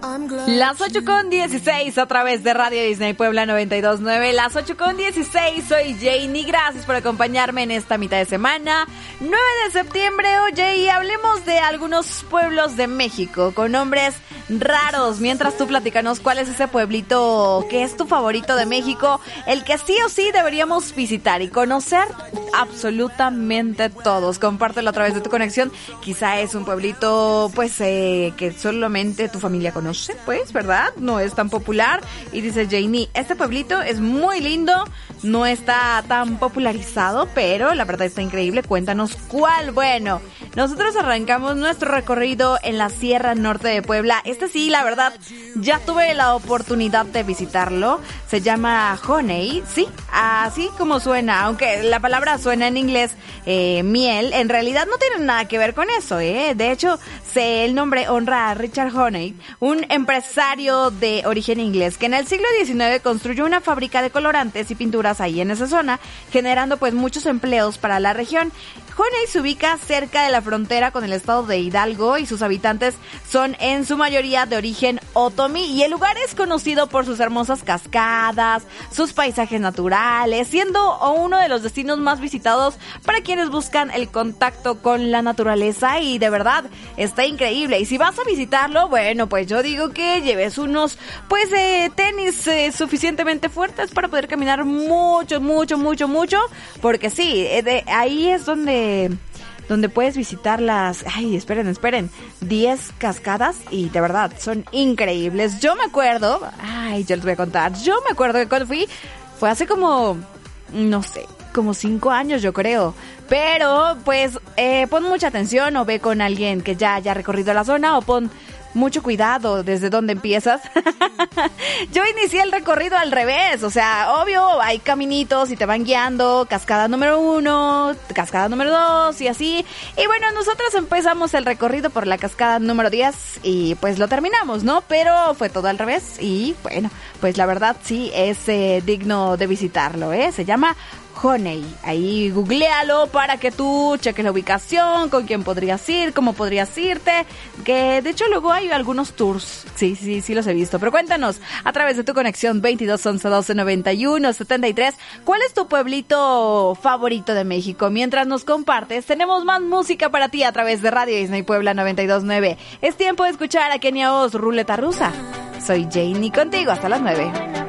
Las 8:16 a través de Radio Disney Puebla 92.9. Las 8:16, soy Janie. Gracias por acompañarme en esta mitad de semana. 9 de septiembre, oye, y hablemos de algunos pueblos de México con nombres raros. Mientras tú platícanos cuál es ese pueblito que es tu favorito de México, el que sí o sí deberíamos visitar y conocer absolutamente todos. Compártelo a través de tu conexión. Quizá es un pueblito, pues, que solamente tu familia conoce, pues, ¿verdad? No es tan popular. Y dice Janie, este pueblito es muy lindo, no está tan popularizado, pero la verdad está increíble. Cuéntanos cuál. Bueno, nosotros arrancamos nuestro recorrido en la Sierra Norte de Puebla. Este sí, la verdad, ya tuve la oportunidad de visitarlo. Se llama Honey, sí, así como suena, aunque la palabra suena en inglés miel, en realidad no tiene nada que ver con eso, De hecho, el nombre honra a Richard Honey, un empresario de origen inglés que en el siglo XIX construyó una fábrica de colorantes y pinturas ahí en esa zona, generando pues muchos empleos para la región. Honey se ubica cerca de la frontera con el estado de Hidalgo y sus habitantes son en su mayoría de origen otomí, y el lugar es conocido por sus hermosas cascadas, sus paisajes naturales, siendo uno de los destinos más visitados para quienes buscan el contacto con la naturaleza, y de verdad está increíble. Y si vas a visitarlo, bueno, pues yo digo que lleves unos pues tenis suficientemente fuertes para poder caminar mucho, porque sí, ahí es donde puedes visitar las... Ay, esperen, 10 cascadas, y de verdad son increíbles. Yo me acuerdo... Ay, yo les voy a contar. Yo me acuerdo que cuando fue hace como... No sé, como 5 años yo creo. Pero pues pon mucha atención, o ve con alguien que ya haya recorrido la zona, o pon mucho cuidado desde donde empiezas. Yo inicié el recorrido al revés, o sea, obvio, hay caminitos y te van guiando, cascada número 1, cascada número 2 y así. Y bueno, nosotros empezamos el recorrido por la cascada número 10 y pues lo terminamos, ¿no? Pero fue todo al revés y bueno, pues la verdad sí es digno de visitarlo, Se llama Honey. Ahí googlealo para que tú cheques la ubicación, con quién podrías ir, cómo podrías irte, que de hecho luego hay algunos tours. Sí los he visto. Pero cuéntanos a través de tu conexión 22 11 12 91 73 cuál es tu pueblito favorito de México. Mientras nos compartes, tenemos más música para ti a través de Radio Disney Puebla 92.9. Es tiempo de escuchar a Kenia Oz, Ruleta Rusa. Soy Janie contigo hasta las 9.